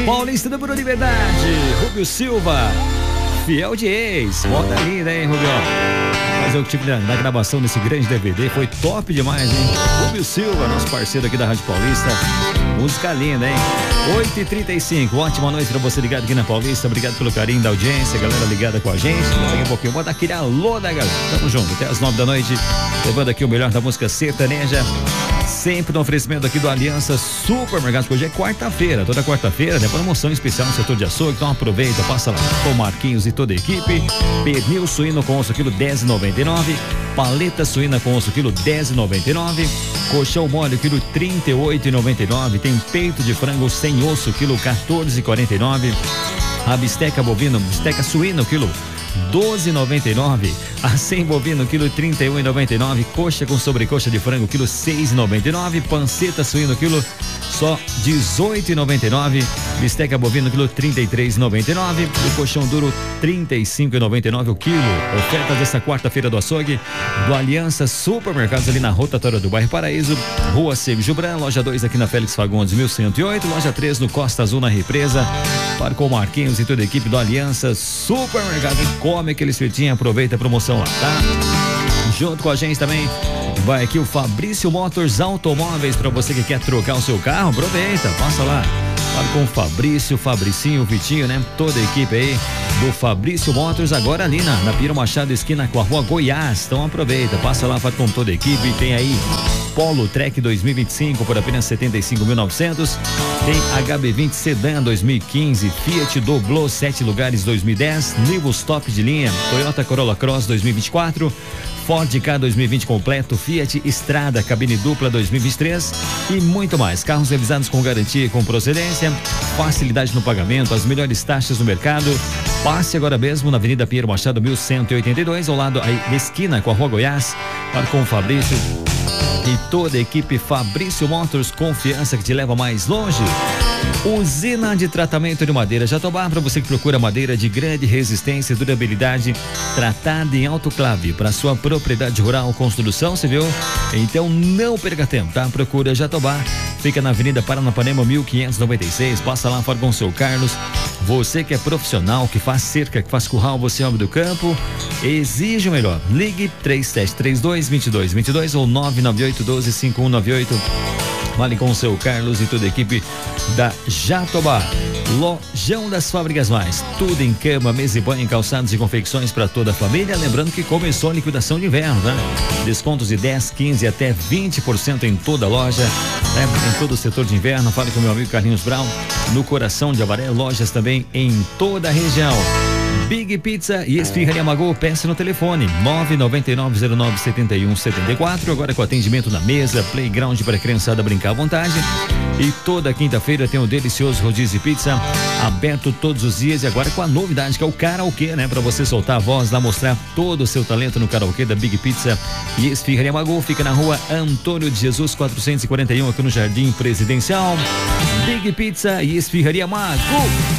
Paulista do Bruno de Verdade, Rubio Silva, fiel de ex. Moda linda, hein, Rubio? Fazer o tipo da gravação desse grande DVD foi top demais, hein? Rubio Silva, nosso parceiro aqui da Rádio Paulista. Música linda, hein? 8h35, ótima noite pra você ligado aqui na Paulista. Obrigado pelo carinho da audiência, galera ligada com a gente. Daqui a pouquinho, bota aquele alô da galera. Tamo junto, até as 9 da noite, levando aqui o melhor da música sertaneja. Sempre no oferecimento aqui do Aliança Supermercados, hoje é quarta-feira, toda quarta-feira, né? Promoção especial no setor de açougue, então aproveita, passa lá com o Marquinhos e toda a equipe. Pernil suíno com osso quilo R$10,99, paleta suína com osso quilo R$10,99, colchão mole quilo R$38,99, tem peito de frango sem osso quilo R$14,49, a bisteca bovino, bisteca suína quilo R$12,99, acém bovino quilo R$31,99, coxa com sobrecoxa de frango quilo R$6,99, panceta suíno quilo só R$18,99, bisteca bovino quilo R$33,99, o colchão duro R$35,99 o quilo. Ofertas dessa quarta-feira do açougue do Aliança Supermercados ali na rotatória do bairro Paraíso, Rua Cego Gibran, loja 2 aqui na Félix Fagundes 1108, loja 3 no Costa Azul na Represa. Para com o Marquinhos e toda a equipe do Aliança Supermercados, come aquele espetinho, aproveita a promoção lá, tá? Junto com a gente também vai aqui o Fabrício Motors Automóveis, para você que quer trocar o seu carro, aproveita, passa lá. Fala com o Fabrício, Fabricinho, Vitinho, né? Toda a equipe aí do Fabrício Motors, agora ali na Piro Machado, esquina com a Rua Goiás. Então aproveita, passa lá, fala com toda a equipe. Tem aí Polo Trek 2025 por apenas 75.900. Tem HB20 Sedan 2015, Fiat Doblo 7 lugares 2010, Nivus top de linha, Toyota Corolla Cross 2024, Ford K 2020 completo, Fiat Strada cabine dupla 2023 e muito mais. Carros revisados com garantia e com procedência, facilidade no pagamento, as melhores taxas no mercado. Passe agora mesmo na Avenida Pinheiro Machado 1182, ao lado aí da esquina com a Rua Goiás, para com o Fabrício e toda a equipe Fabrício Motors, confiança que te leva mais longe. Usina de tratamento de madeira Jatobá, para você que procura madeira de grande resistência e durabilidade, tratada em autoclave para sua propriedade rural, construção civil. Então não perca tempo, tá? Procura Jatobá, fica na Avenida Paranapanema 1596, passa lá, fala com o seu Carlos. Você que é profissional, que faz cerca, que faz curral, você é homem do campo, exige o melhor. Ligue 3732-2222 ou 998-12-5198. Fale com o seu Carlos e toda a equipe da Jatobá. Lojão das Fábricas Mais, tudo em cama, mesa e banho, calçados e confecções para toda a família. Lembrando que começou a liquidação de inverno, né? Descontos de 10, 15 até 20% em toda a loja, né? Em todo o setor de inverno. Fale com meu amigo Carlinhos Brown, no coração de Avaré, lojas também em toda a região. Big Pizza e Esfirraria Magô, peça no telefone 999097174, agora com atendimento na mesa, playground para a criançada brincar à vontade. E toda quinta-feira tem um delicioso rodízio de pizza, aberto todos os dias, e agora com a novidade que é o karaokê, né? Para você soltar a voz lá, mostrar todo o seu talento no karaokê da Big Pizza e Esfirraria Magô. Fica na Rua Antônio de Jesus 441, aqui no Jardim Presidencial. Big Pizza e Esfirraria Magô.